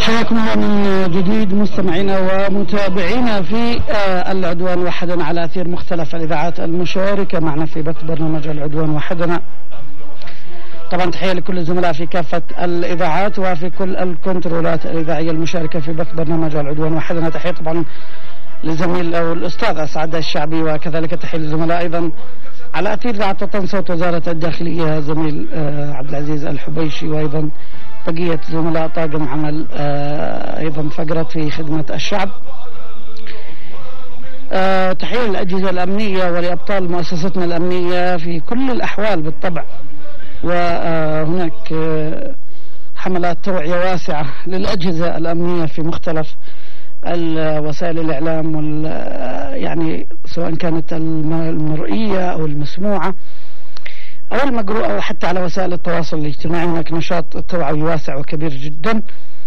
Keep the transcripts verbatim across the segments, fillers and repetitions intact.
حياكم الله من جديد مستمعينا ومتابعينا في العدوان وحدنا على أثير مختلف الإذاعات المشاركة معنا في بث برنامج العدوان وحدنا. طبعا تحية لكل الزملاء في كافة الإذاعات وفي كل الكنترولات الإذاعية المشاركة في بث برنامج العدوان وحدنا. تحية طبعا للزميل أو الأستاذ أسعد الشعبي، وكذلك تحية للزملاء أيضا على أثير إذاعة وطن صوت وزارة الداخلية زميل عبد العزيز الحبيشي، وأيضا بقية زملاء طاقم عمل أيضا فقرة في خدمة الشعب. تحية للأجهزة الأمنية ولأبطال مؤسستنا الأمنية في كل الأحوال بالطبع، وهناك حملات توعية واسعة للأجهزة الأمنية في مختلف وسائل الإعلام وال يعني سواء كانت المرئية أو المسموعة أو المقروءة أو حتى على وسائل التواصل الاجتماعي. هناك نشاط توعوي واسع وكبير جدا،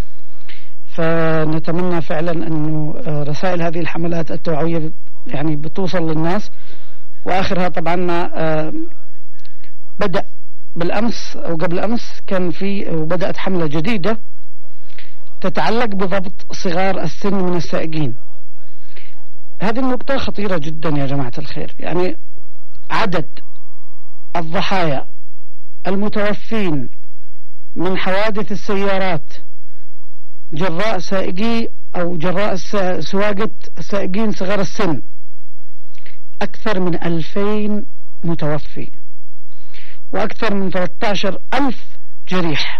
فنتمنى فعلا أنه رسائل هذه الحملات التوعوية يعني بتوصل للناس. وآخرها طبعا ما بدأ بالأمس أو قبل أمس كان في وبدأت حملة جديدة تتعلق بضبط صغار السن من السائقين. هذه النقطة خطيرة جدا يا جماعة الخير. يعني عدد الضحايا المتوفين من حوادث السيارات جراء سائقي أو جراء سواقة السائقين صغار السن أكثر من ألفين متوفي وأكثر من ثلاثة عشر ألف جريح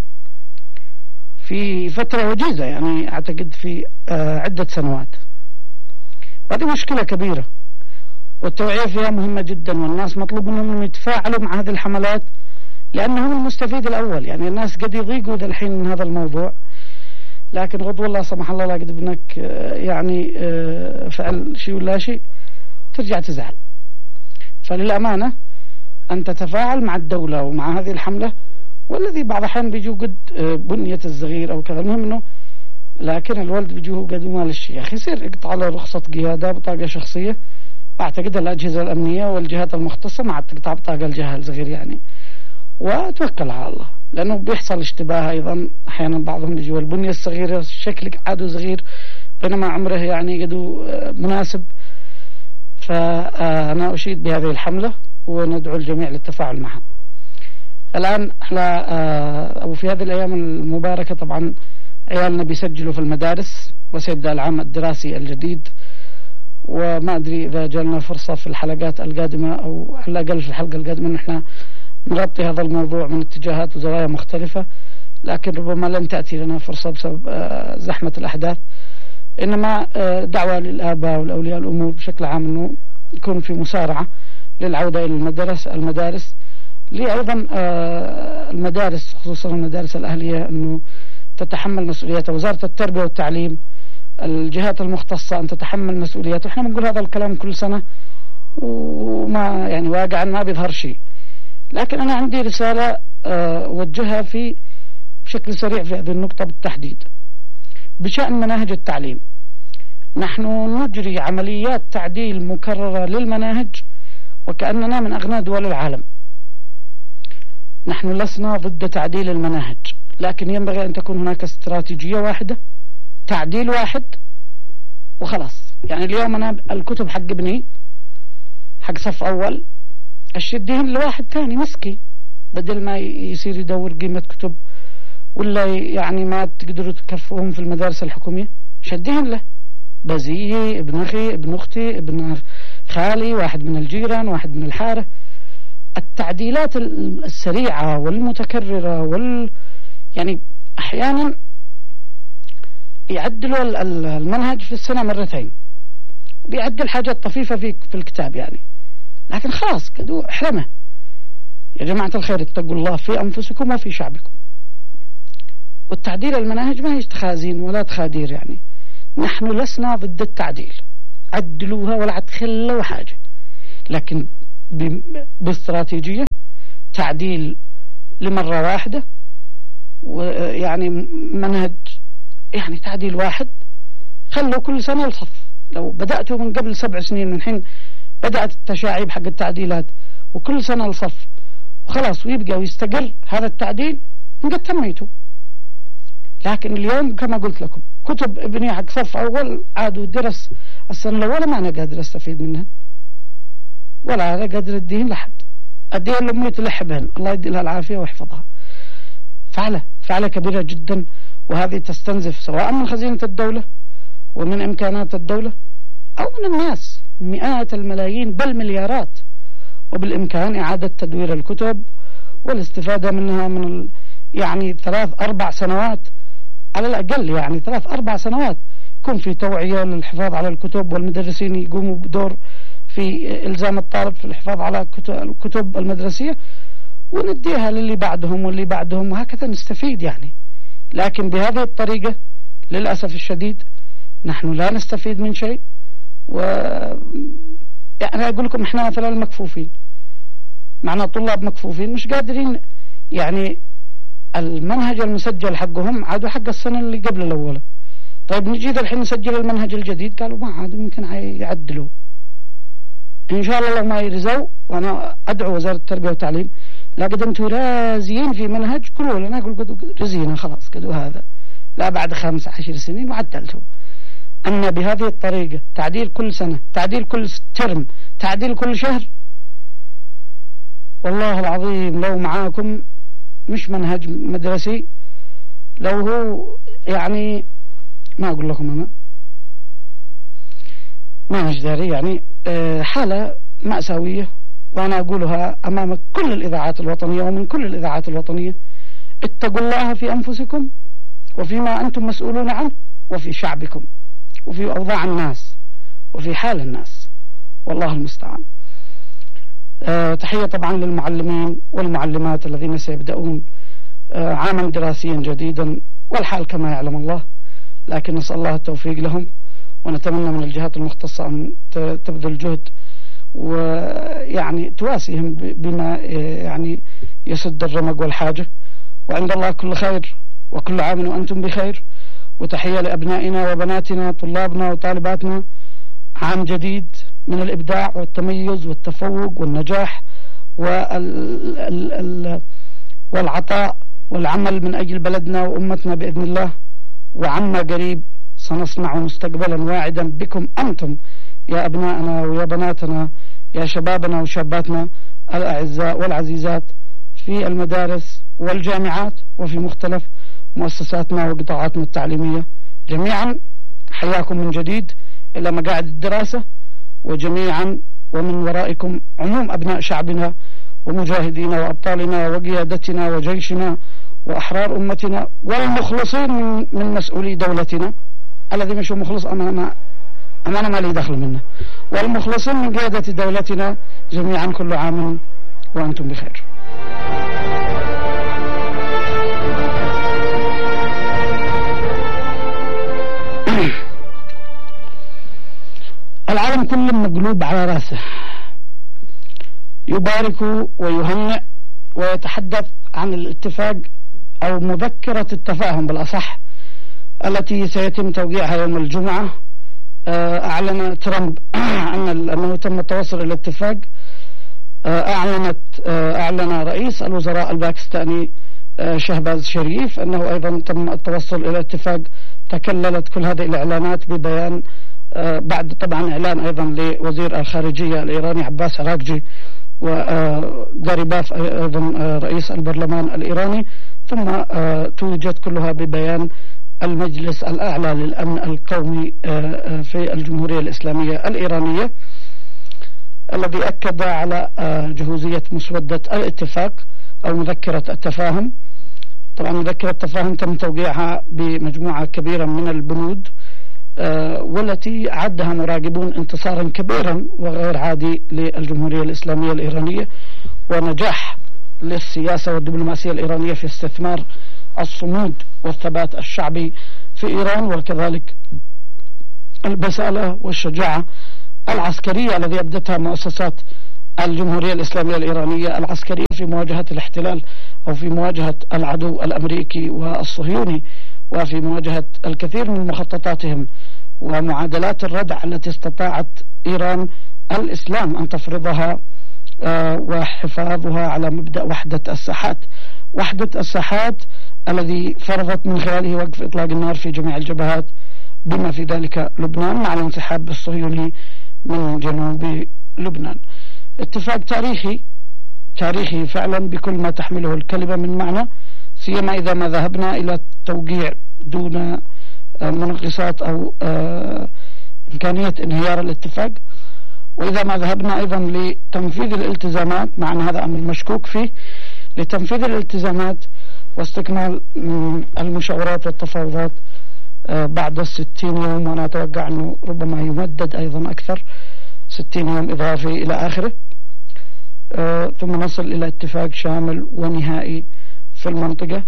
في فترة وجيزة، يعني أعتقد في عدة سنوات. وهذه مشكلة كبيرة والتوعية فيها مهمة جدا، والناس مطلوب منهم أن يتفاعلوا مع هذه الحملات لأنهم المستفيد الأول. يعني الناس قد يضيقوا ذا الحين من هذا الموضوع، لكن غض والله سمح الله لا قد ابنك يعني فعل شيء ولا شيء ترجع تزعل. فللأمانة أن تتفاعل مع الدولة ومع هذه الحملة، والذي بعض الأحيان بيجوا قد بنية الصغير أو كذا، المهم إنه لكن الولد بيجوه قد ما للشيء يا أخي يصير يقطع له رخصة قيادة بطاقة شخصية. أعتقد الأجهزة الأمنية والجهات المختصة ما عاد تقطع بطاقة الجهل صغير يعني، وتوكل على الله، لأنه بيحصل اشتباه أيضا أحيانا. بعضهم بيجوا البنية الصغيرة شكلك عاده صغير بينما عمره يعني قدو مناسب. فأنا أشيد بهذه الحملة وندعو الجميع للتفاعل معها. الآن على أو في هذه الأيام المباركة طبعا عيالنا بيسجلوا في المدارس وسيبدأ العام الدراسي الجديد، وما أدري إذا جالنا فرصة في الحلقات القادمة أو على الأقل في الحلقة القادمة نحن نغطي هذا الموضوع من اتجاهات وزوايا مختلفة، لكن ربما لن تأتي لنا فرصة بسبب زحمة الأحداث. إنما دعوة للآباء والأولياء الأمور بشكل عام أنه يكون في مسارعة للعودة إلى المدارس المدارس لأيضا المدارس خصوصا المدارس الأهلية أنه تتحمل مسؤولياتها، وزارة التربية والتعليم، الجهات المختصة أن تتحمل مسؤولياتها. إحنا بنقول هذا الكلام كل سنة وما يعني واقعا ما بيظهر شيء، لكن أنا عندي رسالة أوجهها في بشكل سريع في هذه النقطة بالتحديد بشأن مناهج التعليم. نحن نجري عمليات تعديل مكررة للمناهج وكأننا من أغنى دول العالم. نحن لسنا ضد تعديل المناهج، لكن ينبغي أن تكون هناك استراتيجية واحدة، تعديل واحد وخلاص. يعني اليوم أنا الكتب حق ابني حق صف أول أشديهن لواحد ثاني مسكي، بدل ما يصير يدور قيمة كتب ولا يعني ما تقدروا تكفوهم في المدارس الحكومية، شديهن له بزيي ابن أخي ابن أختي ابن خالي واحد من الجيران واحد من الحارة. التعديلات السريعة والمتكررة وال يعني أحيانا بيعدلوا المنهج في السنة مرتين، بيعدل حاجات طفيفة في في الكتاب يعني، لكن خلاص كدو احرمه. يا جماعة الخير اتقوا الله في أنفسكم وفي شعبكم. والتعديل المناهج ما هي تخازين ولا تخادير، يعني نحن لسنا ضد التعديل، عدلوها ولا تخلوا حاجة، لكن باستراتيجية تعديل لمرة واحدة، ويعني منهج يعني تعديل واحد. خلوا كل سنة الصف، لو بدأتوا من قبل سبع سنين من حين بدأت التشاعيب حق التعديلات وكل سنة الصف وخلاص ويبقى ويستقر هذا التعديل، إن قد تميتوا. لكن اليوم كما قلت لكم كتب ابني حق صف أول عادوا درس السنة الأولى ما أنا قادر أستفيد منها ولا أنا قادر أدين لحد أدين لأمي تلحبهن الله يدي لها العافية ويحفظها. فعلة فعلة كبيرة جدا، وهذه تستنزف سواء من خزينة الدولة ومن إمكانات الدولة أو من الناس مئات الملايين بل مليارات، وبالإمكان إعادة تدوير الكتب والاستفادة منها من ال... يعني ثلاث أربع سنوات على الأقل، يعني ثلاث أربع سنوات يكون في توعية للحفاظ على الكتب، والمدرسين يقوموا بدور في إلزام الطالب في الحفاظ على الكتب المدرسية، ونديها للي بعدهم واللي بعدهم وهكذا نستفيد يعني. لكن بهذه الطريقة للأسف الشديد نحن لا نستفيد من شيء. و يعني أقول لكم إحنا مثلا مكفوفين، معنا طلاب مكفوفين مش قادرين، يعني المنهج المسجل حقهم عادوا حق السنة اللي قبل الأولى. طيب نجي الحين نسجل المنهج الجديد، قالوا ما عادوا يمكن يعدلوا. إن شاء الله لو ما يرزوا، وأنا أدعو وزارة التربية والتعليم لا قد أنتوا رازيين في منهج قولوا لنا، أقول قد رزينا خلاص قدوا هذا لا بعد خمس عشر سنين وعدلتوا. أما بهذه الطريقة تعديل كل سنة، تعديل كل ترم، تعديل كل شهر، والله العظيم لو معاكم مش منهج مدرسي، لو هو يعني ما أقول لكم أنا ما داري، يعني حالة مأساوية، وأنا أقولها أمام كل الإذاعات الوطنية ومن كل الإذاعات الوطنية: اتقوا الله في أنفسكم وفيما أنتم مسؤولون عنه وفي شعبكم وفي أوضاع الناس وفي حال الناس، والله المستعان. أه تحية طبعا للمعلمين والمعلمات الذين سيبدأون أه عاما دراسيا جديدا، والحال كما يعلم الله، لكن نسأل الله التوفيق لهم، ونتمنى من الجهات المختصة أن تبذل جهد ويعني تواسيهم بما يعني يسد الرمق والحاجة. وعند الله كل خير، وكل عام وأنتم بخير، وتحية لأبنائنا وبناتنا طلابنا وطالباتنا، عام جديد من الإبداع والتميز والتفوق والنجاح والعطاء والعمل من أجل بلدنا وأمتنا بإذن الله. وعما قريب سنصنع مستقبلا واعدا بكم أنتم يا أبنائنا ويا بناتنا، يا شبابنا وشاباتنا الأعزاء والعزيزات في المدارس والجامعات وفي مختلف مؤسساتنا وقطاعاتنا التعليمية جميعا. حياكم من جديد إلى مقاعد الدراسة، وجميعا ومن ورائكم عموم أبناء شعبنا ومجاهدينا وأبطالنا وقيادتنا وجيشنا وأحرار أمتنا والمخلصين من, من مسؤولي دولتنا، الذي مش مخلص أمانة أمانة ما لي دخل منه، والمخلصين من قيادة دولتنا جميعا، كل عام وأنتم بخير. العالم كله مقلوب على راسه، يبارك ويهنئ ويتحدث عن الاتفاق أو مذكرة التفاهم بالأصح التي سيتم توقيعها يوم الجمعة. أعلن ترامب أنه تم التوصل إلى اتفاق. أعلنت أعلن رئيس الوزراء الباكستاني شهباز شريف أنه أيضا تم التوصل إلى اتفاق. تكللت كل هذه الإعلانات ببيان بعد طبعا إعلان أيضا لوزير الخارجية الإيراني عباس عراقجي، وغارباف أيضا رئيس البرلمان الإيراني، ثم توجت كلها ببيان المجلس الأعلى للأمن القومي في الجمهورية الإسلامية الإيرانية، الذي أكد على جهوزية مسودة الاتفاق أو مذكرة التفاهم. طبعا مذكرة التفاهم تم توقيعها بمجموعة كبيرة من البنود، والتي عدها مراقبون انتصارا كبيرا وغير عادي للجمهورية الإسلامية الإيرانية، ونجاح للسياسة والدبلوماسية الإيرانية في استثمار الصمود والثبات الشعبي في إيران، وكذلك البسالة والشجاعة العسكرية التي أبدتها مؤسسات الجمهورية الإسلامية الإيرانية العسكرية في مواجهة الاحتلال أو في مواجهة العدو الأمريكي والصهيوني، وفي مواجهة الكثير من مخططاتهم ومعادلات الردع التي استطاعت إيران الإسلام أن تفرضها، وحفاظها على مبدأ وحدة الساحات وحدة الساحات الذي فرضت من خلاله وقف إطلاق النار في جميع الجبهات بما في ذلك لبنان مع الانسحاب الصهيوني من جنوب لبنان. اتفاق تاريخي تاريخي فعلا بكل ما تحمله الكلمة من معنى، سيما إذا ما ذهبنا إلى التوقيع دون منغصات أو إمكانية انهيار الاتفاق، وإذا ما ذهبنا أيضا لتنفيذ الالتزامات، مع أن هذا أمر مشكوك فيه، لتنفيذ الالتزامات واستكمال المشاورات والتفاوضات بعد الستين يوم، وأنا أتوقع أنه ربما يمدد أيضا أكثر، ستين يوم إضافي إلى آخره، ثم نصل إلى اتفاق شامل ونهائي في المنطقة.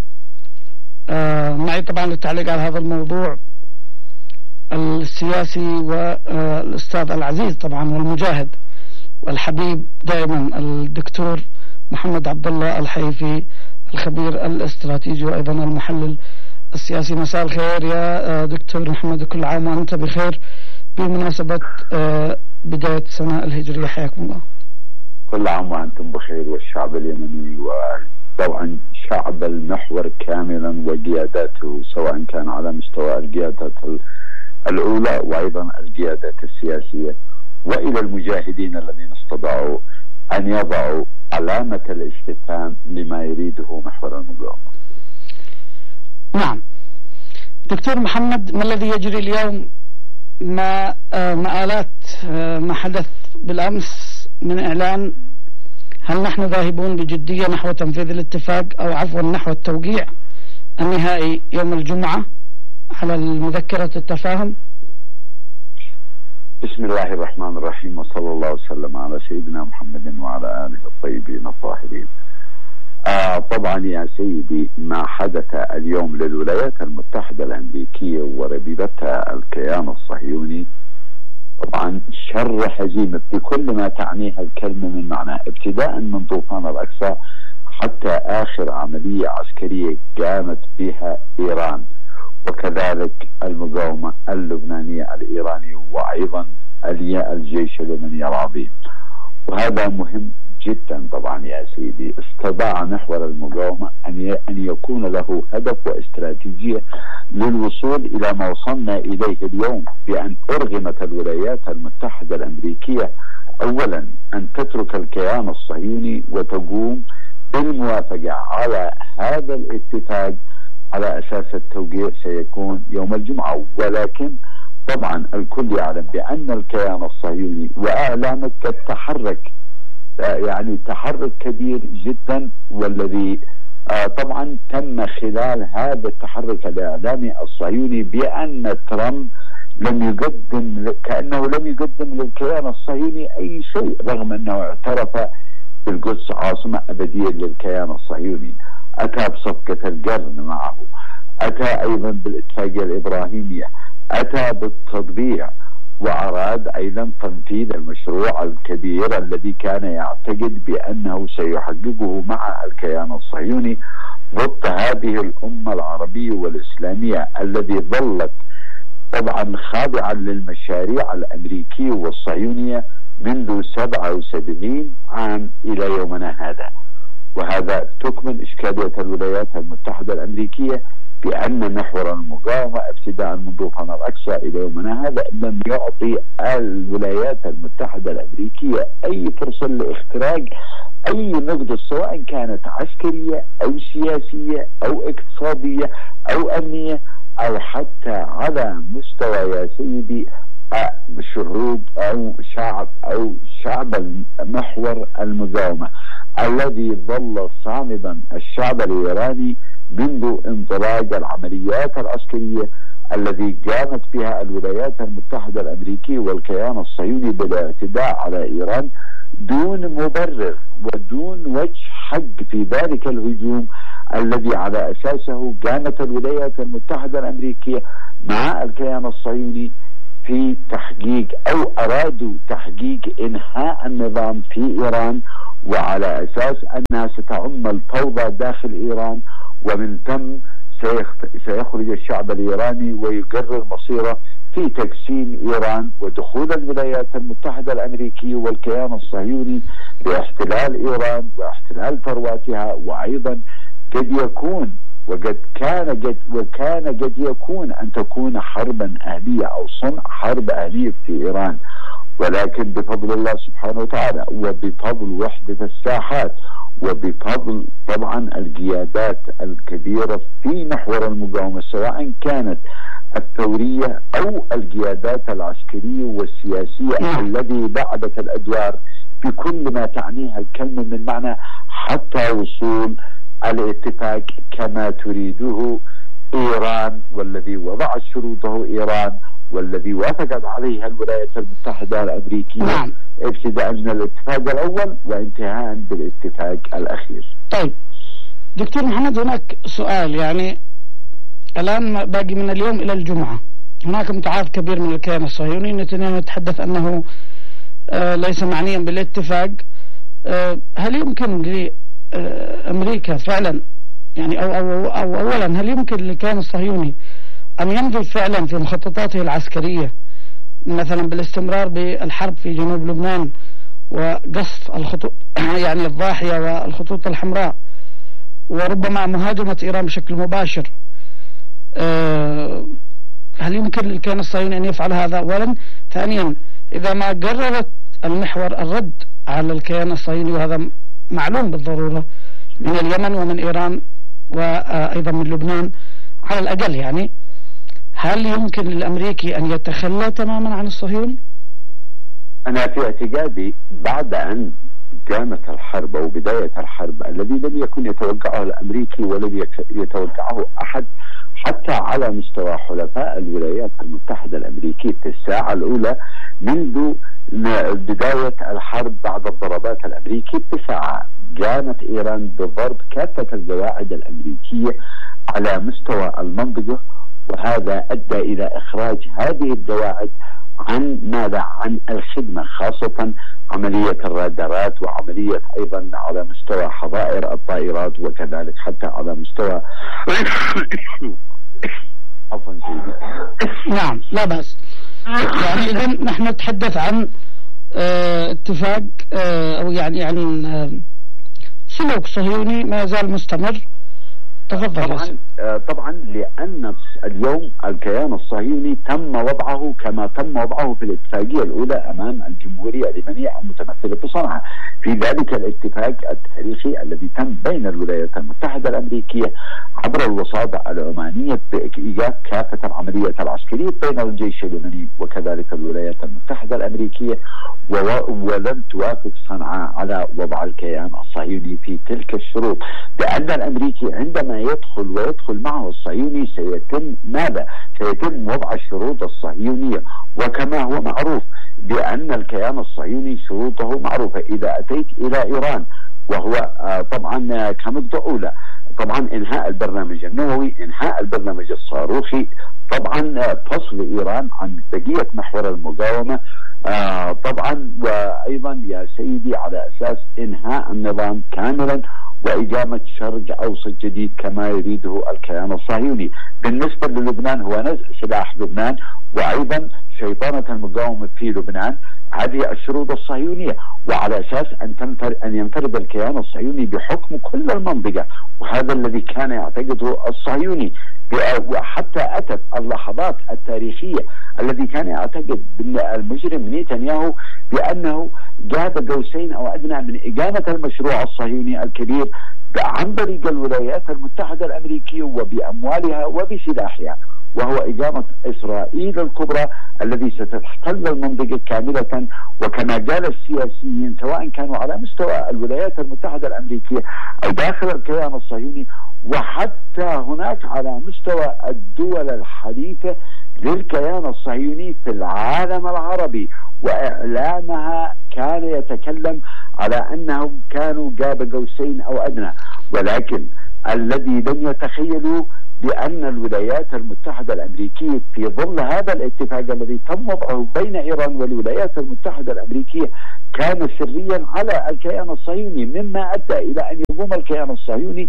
معي طبعا للتعليق على هذا الموضوع السياسي والأستاذ العزيز طبعا والمجاهد والحبيب دائما الدكتور محمد عبد الله الحيفي، الخبير الاستراتيجي وأيضا المحلل السياسي. مساء الخير يا دكتور محمد، كل عام وأنت بخير بمناسبة بداية السنة الهجرية، حياكم الله. كل عام وأنتم بخير، والشعب اليمني وطبعا شعب المحور كاملا وقياداته، سواء كان على مستوى القيادات الأولى وأيضا القيادات السياسية، وإلى المجاهدين الذين استطاعوا أن يضعوا علامة الاستفهام لما يريده محور المقاومة. نعم دكتور محمد، ما الذي يجري اليوم ما مآلات ما حدث بالأمس من إعلان؟ هل نحن ذاهبون بجدية نحو تنفيذ الاتفاق أو عفوا نحو التوقيع النهائي يوم الجمعة على المذكرة التفاهم؟ بسم الله الرحمن الرحيم، وصلى الله وسلم على سيدنا محمد وعلى آله الطيبين الطاهرين. آه طبعا يا سيدي، ما حدث اليوم للولايات المتحدة الأمريكية وربيبتها الكيان الصهيوني طبعا شر هزيمة بكل ما تعنيها الكلمة من معنى، ابتداء من طوفان الأقصى حتى آخر عملية عسكرية قامت بها إيران، وكذلك المقاومة اللبنانية الإيرانية، وأيضا الجيش اليمني العظيم. وهذا مهم جدا طبعا يا سيدي. استطاع محور المقاومة أن أن يكون له هدف واستراتيجية للوصول إلى ما وصلنا إليه اليوم، بأن أرغمت الولايات المتحدة الأمريكية أولا أن تترك الكيان الصهيوني وتقوم بالموافقة على هذا الاتفاق على أساس التوقيع سيكون يوم الجمعة. ولكن طبعا الكل يعلم بأن الكيان الصهيوني وأعلامه قد تحرك، يعني تحرك كبير جدا، والذي آه طبعا تم خلال هذا التحرك الإعلامي الصهيوني بأن ترامب لم يقدم، كأنه لم يقدم للكيان الصهيوني أي شيء، رغم أنه اعترف بالقدس عاصمة أبدية للكيان الصهيوني. أتى بصفقة القرن معه، أتى أيضا بالاتفاقية الإبراهيمية، أتى بالتطبيع، وأراد أيضا تنفيذ المشروع الكبير الذي كان يعتقد بأنه سيحققه مع الكيان الصهيوني ضد هذه الأمة العربية والإسلامية الذي ظلت طبعا خاضعا للمشاريع الأمريكية والصهيونية منذ سبعة وسبعين عام إلى يومنا هذا. وهذا تكمن إشكالية الولايات المتحدة الأمريكية بأن محور المقاومة ابتداء من طوفان الأقصى إلى يومنا هذا لم يعطي الولايات المتحدة الأمريكية أي فرصة لاختراق أي نقطة، سواء كانت عسكرية أو سياسية أو اقتصادية أو أمنية أو حتى على مستوى يا سيدي شعوب أو شعب أو شعب محور المقاومة الذي ظل صامدا الشعب الإيراني منذ انطلاق العمليات العسكرية الذي قامت بها الولايات المتحدة الأمريكية والكيان الصهيوني بالاعتداء على إيران دون مبرر ودون وجه حق في ذلك الهجوم الذي على أساسه قامت الولايات المتحدة الأمريكية مع الكيان الصهيوني في تحقيق أو أرادوا تحقيق إنهاء النظام في إيران، وعلى أساس أنها ستعم الفوضى داخل إيران، ومن ثم سيخرج الشعب الإيراني ويقرر مصيره في تقسيم إيران ودخول الولايات المتحدة الأمريكية والكيان الصهيوني لاحتلال إيران واحتلال ثرواتها، وأيضا قد يكون وقد كان قد وكان قد يكون أن تكون حربا أهلية أو صنع حرب أهلية في إيران، ولكن بفضل الله سبحانه وتعالى وبفضل وحدة الساحات وبفضل طبعا القيادات الكبيرة في محور المقاومة سواء كانت الثورية أو القيادات العسكرية والسياسية الذي لعبت الأدوار بكل ما تعنيها الكلمة من معنى حتى وصول الاتفاق كما تريده إيران، والذي وضعت شروطه إيران والذي وافقت عليها الولايات المتحدة الأمريكية نعم. ابتداء من الاتفاق الأول وانتهاء بالاتفاق الأخير. طيب دكتور محمد، هناك سؤال، يعني الآن باقي من اليوم إلى الجمعة، هناك متعارف كبير من الكيان الصهيوني، نتنياهو يتحدث أنه آه ليس معنيا بالاتفاق. آه هل يمكن لأمريكا فعلا يعني أو, أو, أو أولا هل يمكن للكيان الصهيوني أن يمضي فعلا في مخططاته العسكرية مثلا بالاستمرار بالحرب في جنوب لبنان وقصف الخطوط يعني الضاحية والخطوط الحمراء وربما مهاجمة إيران بشكل مباشر؟ أه هل يمكن للكيان الصهيوني أن يفعل هذا أولا؟ ثانيا، إذا ما قررت المحور الرد على الكيان الصهيوني، وهذا معلوم بالضرورة من اليمن ومن إيران وأيضا من لبنان على الأقل، يعني هل يمكن للأمريكي أن يتخلى تماما عن الصهيوني؟ أنا في اعتقادي بعد أن قامت الحرب أو بداية الحرب الذي لم يكن يتوقعه الأمريكي ولم يتوقعه أحد حتى على مستوى حلفاء الولايات المتحدة الأمريكية في الساعة الأولى منذ بداية الحرب بعد الضربات الأمريكية بساعة، قامت إيران بضرب كافة القواعد الأمريكية على مستوى المنطقة، وهذا أدى إلى إخراج هذه القواعد عن ماذا؟ عن الخدمة، خاصة عملية الرادارات وعملية أيضا على مستوى حظائر الطائرات وكذلك حتى على مستوى عفوا سيدي. نعم لا بأس. يعني إذا نحن نتحدث عن اه اتفاق اه أو يعني يعني اه سلوك صهيوني ما يزال مستمر. تفضل. طبعا طبعا لأن اليوم الكيان الصهيوني تم وضعه كما تم وضعه في الاتفاقية الأولى أمام الجمهورية اليمنية المتمثلة بصنعاء، في ذلك الاتفاق التاريخي الذي تم بين الولايات المتحدة الأمريكية عبر الوساطة العمانية بإيجاد كافة العمليات العسكرية بين الجيش اليمني وكذلك الولايات المتحدة الأمريكية، ولم توافق صنعاء على وضع الكيان الصهيوني في تلك الشروط، لأن الأمريكي عندما يدخل ويدخل معه الصهيوني سيتم ماذا؟ سيتم وضع الشروط الصهيونية، وكما هو معروف بأن الكيان الصهيوني شروطه معروفة. إذا أتيت إلى إيران وهو آه طبعا كنقطة أولى طبعا إنهاء البرنامج النووي، إنهاء البرنامج الصاروخي، طبعا آه فصل إيران عن بقية محور المقاومة، آه طبعا وأيضا يا سيدي على أساس إنهاء النظام كاملا وإقامة شرق أوسط جديد كما يريده الكيان الصهيوني. بالنسبة للبنان هو نزع سلاح لبنان وأيضا شيطنة المقاومة في لبنان، هذه الشروط الصهيونية، وعلى أساس أن تنفر أن ينفرد الكيان الصهيوني بحكم كل المنطقة، وهذا الذي كان يعتقده الصهيوني، وحتى أتت اللحظات التاريخية الذي كان يعتقد المجرم نتنياهو بأنه جاب قوسين أو أدنى من إقامة المشروع الصهيوني الكبير عن طريق الولايات المتحدة الأمريكية وبأموالها وبسلاحها، وهو إقامة إسرائيل الكبرى الذي ستحتل المنطقة كاملة. وكما قال السياسيين سواء كانوا على مستوى الولايات المتحدة الأمريكية أو داخل الكيان الصهيوني وحتى هناك على مستوى الدول الحديثة للكيان الصهيوني في العالم العربي وإعلامها كان يتكلم على أنهم كانوا قاب قوسين أو أدنى، ولكن الذي لم يتخيلوا بأن الولايات المتحدة الأمريكية في ظل هذا الاتفاق الذي تم وضعه بين إيران والولايات المتحدة الأمريكية كان سريا على الكيان الصهيوني، مما أدى إلى أن يقوم الكيان الصهيوني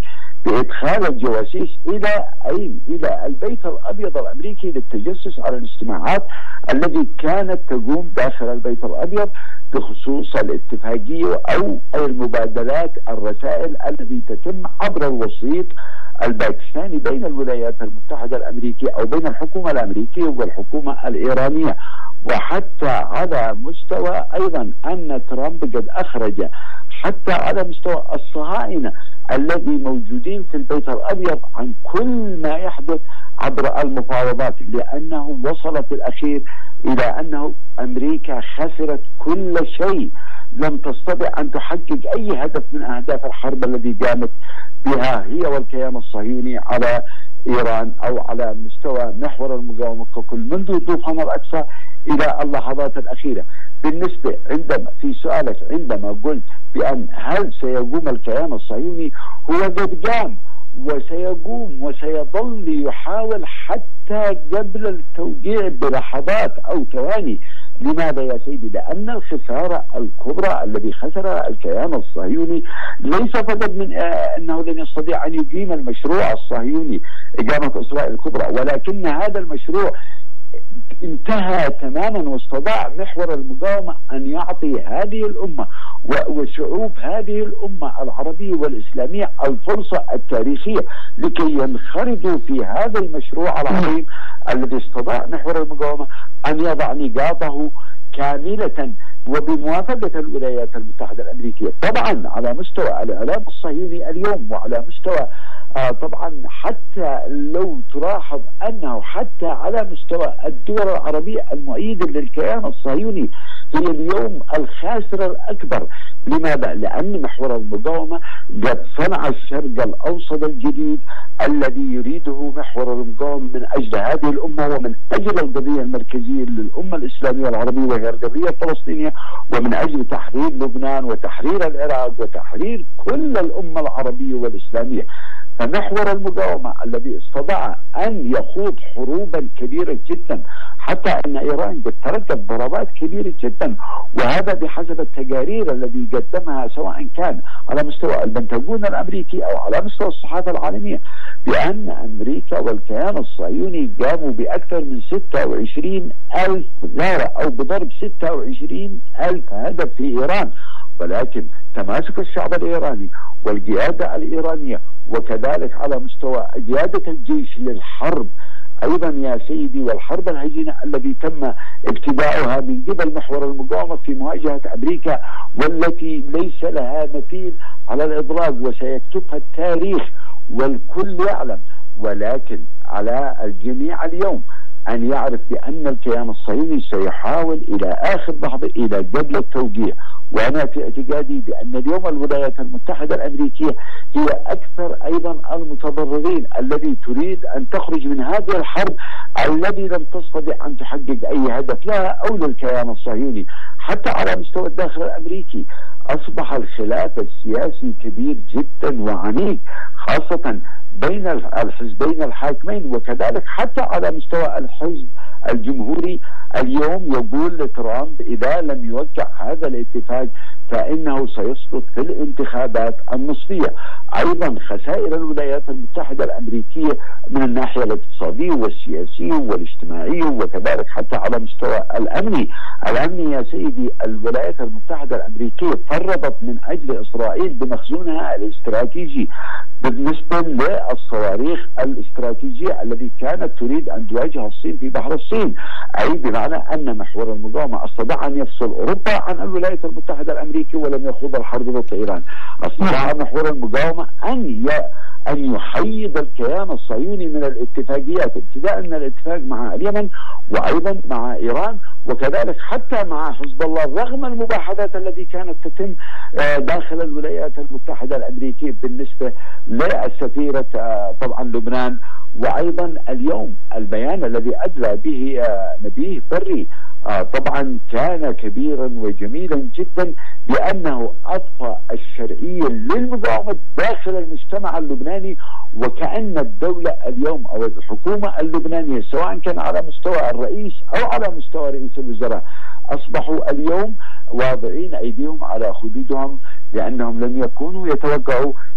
بإدخال الجواسيس إلى أين؟ إلى البيت الأبيض الأمريكي للتجسس على الاجتماعات التي كانت تقوم داخل البيت الأبيض بخصوص الاتفاقية أو المبادلات الرسائل التي تتم عبر الوسيط الباكستاني بين الولايات المتحدة الأمريكية أو بين الحكومة الأمريكية والحكومة الإيرانية. وحتى على مستوى أيضا أن ترامب قد أخرج حتى على مستوى الصهاينة الذي موجودين في البيت الأبيض عن كل ما يحدث عبر المفاوضات، لأنه وصل في الأخير إلى أنه أمريكا خسرت كل شيء، لم تستطع أن تحقق أي هدف من أهداف الحرب التي قامت بها هي والكيان الصهيوني على إيران أو على مستوى محور المقاومة ككل منذ طوفان الأقصى إلى اللحظات الأخيرة. بالنسبة عندما في سؤالك عندما قلت بأن هل سيقوم الكيان الصهيوني، هو قد قام وسيقوم وسيظل يحاول حتى قبل التوقيع بلحظات أو ثواني. لماذا يا سيدي؟ لأن الخسارة الكبرى الذي خسرها الكيان الصهيوني ليس فقط من آه أنه لن يستطيع أن يقيم المشروع الصهيوني إقامة إسرائيل الكبرى، ولكن هذا المشروع انتهى تماما واستطاع محور المقاومة أن يعطي هذه الأمة وشعوب هذه الأمة العربية والإسلامية الفرصة التاريخية لكي ينخرطوا في هذا المشروع العظيم الذي استطاع محور المقاومة أن يضع نقاطه كاملة وبموافقة الولايات المتحدة الأمريكية. طبعا على مستوى الإعلام الصهيوني اليوم وعلى مستوى آه طبعا حتى لو تلاحظ أنه حتى على مستوى الدول العربية المؤيدة للكيان الصهيوني هي اليوم الخاسر الأكبر. لماذا؟ لأن محور المقاومة قد صنع الشرق الأوسط الجديد الذي يريده محور المقاومة من أجل هذه الأمة ومن أجل القضية المركزية للأمة الإسلامية العربية وهي القضية الفلسطينية، ومن أجل تحرير لبنان وتحرير العراق وتحرير كل الأمة العربية والإسلامية. فمحور المقاومة الذي استطاع أن يخوض حروبا كبيرة جدا حتى أن إيران قد تركت ضربات كبيرة جدا، وهذا بحسب التقارير الذي قدمها سواء كان على مستوى البنتاغون الأمريكي أو على مستوى الصحافة العالمية، بأن أمريكا والكيان الصهيوني قاموا بأكثر من ستة وعشرين ألف غارة أو بضرب ستة وعشرين ألف هدف في إيران. ولكن تماسك الشعب الإيراني والقيادة الإيرانية وكذلك على مستوى قيادة الجيش للحرب أيضا يا سيدي والحرب الهجينة التي تم ابتداؤها من قبل محور المقاومة في مواجهة أمريكا والتي ليس لها مثيل على الإطلاق وسيكتبها التاريخ والكل يعلم. ولكن على الجميع اليوم أن يعرف بأن الكيان الصهيوني سيحاول إلى آخر لحظة إلى قبل التوقيع. وأنا في اعتقادي بأن اليوم الولايات المتحدة الأمريكية هي أكثر أيضا المتضررين الذي تريد أن تخرج من هذه الحرب الذي لم تستطع أن تحقق أي هدف لها أو للكيان الصهيوني. حتى على مستوى الداخل الأمريكي أصبح الخلاف السياسي كبير جدا وعنيف خاصة بين الحزبين الحاكمين وكذلك حتى على مستوى الحزب الجمهوري. اليوم يقول لترامب إذا لم يوقع هذا الاتفاق فإنه سيسقط في الانتخابات النصفية. أيضا خسائر الولايات المتحدة الأمريكية من الناحية الاقتصادية والسياسية والاجتماعية وكذلك حتى على مستوى الأمني. الأمني يا سيدي الولايات المتحدة الأمريكية فرضت من أجل إسرائيل بمخزونها الاستراتيجي بالنسبة للصواريخ الاستراتيجية التي كانت تريد أن تواجه الصين في بحر الصين، أي بمعنى أن محور المقاومة استطاع أن يفصل أوروبا عن الولايات المتحدة الأمريكية ولم يخوض الحرب ضد إيران. استطاع محور المقاومة أن أن يحيد الكيان الصهيوني من الاتفاقيات ابتداء من الاتفاق مع اليمن وأيضا مع إيران وكذلك حتى مع حزب الله رغم المباحثات التي كانت تتم داخل الولايات المتحدة الأمريكية بالنسبة للسفيرة طبعا لبنان. وأيضا اليوم البيان الذي أدلى به نبيه بري طبعا كان كبيرا وجميلا جدا لأنه أضفى الشرعية للمقاومة داخل المجتمع اللبناني، وكأن الدولة اليوم أو الحكومة اللبنانية سواء كان على مستوى الرئيس أو على مستوى رئيس الوزراء أصبحوا اليوم واضعين أيديهم على خدودهم لأنهم لم يكونوا يتوقعوا